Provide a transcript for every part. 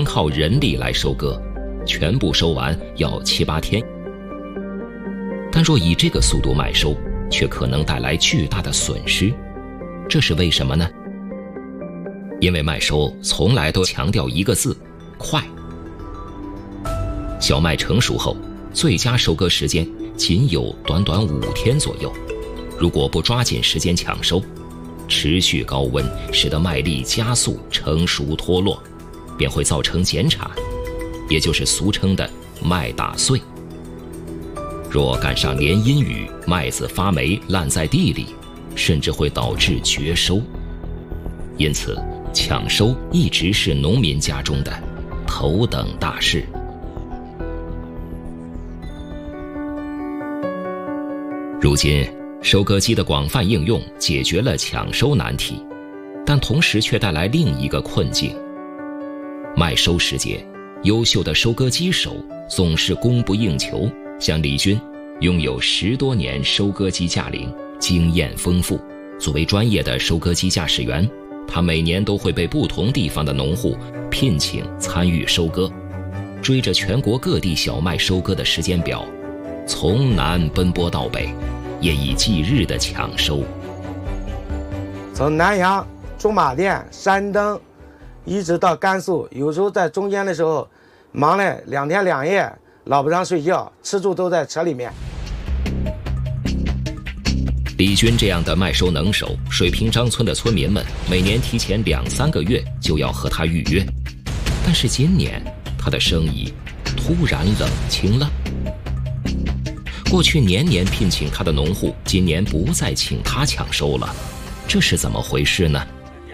靠人力来收割，全部收完要7、8天。但若以这个速度麦收，却可能带来巨大的损失。这是为什么呢？因为麦收从来都强调一个字：快。小麦成熟后，最佳收割时间仅有短短5天左右。如果不抓紧时间抢收，持续高温使得麦粒加速成熟脱落，便会造成减产，也就是俗称的麦打碎。若赶上连阴雨，麦子发霉烂在地里，甚至会导致绝收。因此，抢收一直是农民家中的头等大事。如今，收割机的广泛应用解决了抢收难题，但同时却带来另一个困境。麦收时节，优秀的收割机手总是供不应求。像李军，拥有10多年收割机驾龄，经验丰富。作为专业的收割机驾驶员，他每年都会被不同地方的农户聘请参与收割，追着全国各地小麦收割的时间表，从南奔波到北，夜以继日的抢收。 从南阳、驻马店、山东，一直到甘肃，有时候在中间的时候，忙了2天2夜，老不让睡觉，吃住都在车里面。 李军这样的麦收能手，水平张村的村民们每年提前2、3个月就要和他预约。但是今年他的生意突然冷清了。过去年年聘请他的农户，今年不再请他抢收了，这是怎么回事呢？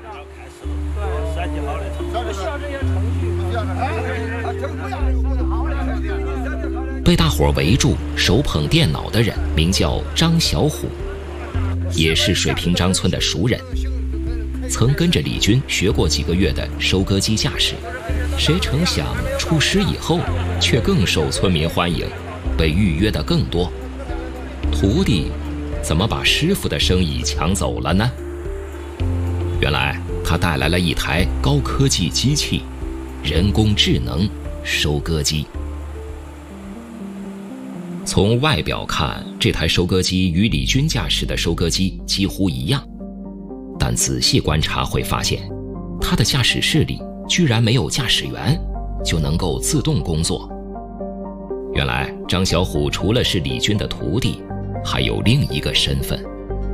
被大伙围住手捧电脑的人名叫张小虎，也是水平张村的熟人，曾跟着李军学过几个月的收割机驾驶，谁成想出师以后却更受村民欢迎，被预约的更多。徒弟怎么把师傅的生意抢走了呢？原来他带来了一台高科技机器——人工智能收割机。从外表看，这台收割机与李军驾驶的收割机几乎一样，但仔细观察会发现，它的驾驶室里居然没有驾驶员，就能够自动工作。原来张小虎除了是李军的徒弟，还有另一个身份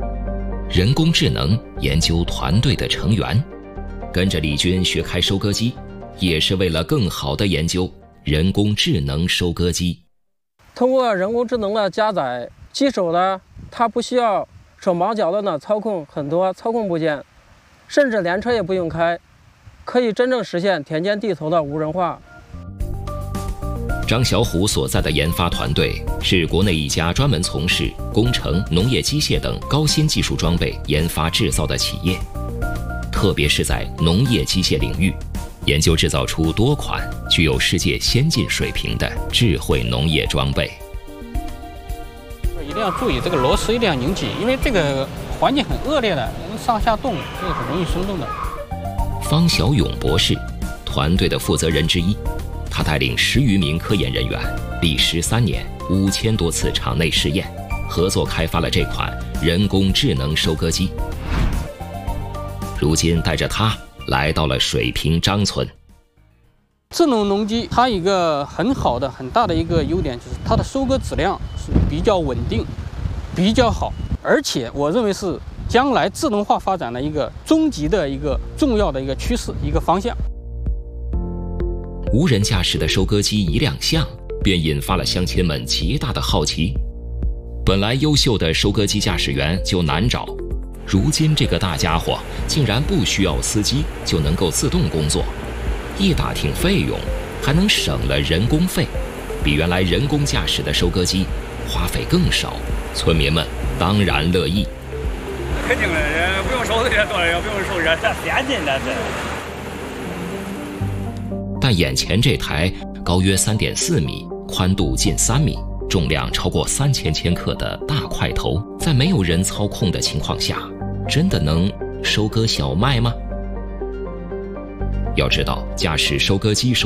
——人工智能研究团队的成员。跟着李军学开收割机，也是为了更好地研究人工智能收割机。 通过人工智能的加载，机手呢，它不需要手忙脚乱的操控很多操控部件，甚至连车也不用开，可以真正实现田间地头的无人化。 张小虎所在的研发团队是国内一家专门从事工程、农业机械等高新技术装备研发制造的企业，特别是在农业机械领域，研究制造出多款具有世界先进水平的智慧农业装备。 一定要注意这个螺丝一定要拧紧，因为这个环境很恶劣的，上下动这个很容易松动的。 方小勇博士，团队的负责人之一，他带领10余名科研人员，历时3年，5000多次场内试验，合作开发了这款人工智能收割机。如今带着他来到了水平张村。 智能农机它一个很好的、很大的一个优点就是它的收割质量是比较稳定、比较好，而且我认为是将来智能化发展的一个终极的一个重要的一个趋势、一个方向。 无人驾驶的收割机一亮相，便引发了乡亲们极大的好奇。本来优秀的收割机驾驶员就难找，如今这个大家伙竟然不需要司机就能够自动工作，一打听费用还能省了人工费，比原来人工驾驶的收割机花费更少，村民们当然乐意。 肯定的，不用收这些多人，不用收人，先进的这。 但眼前这台高约3.4米、宽度近3米、重量超过3000千克的大块头，在没有人操控的情况下，真的能收割小麦吗？要知道，驾驶收割机